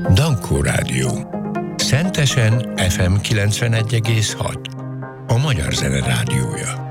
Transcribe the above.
Dankó Rádió. Szentesen FM 91,6. A Magyar Zene Rádiója.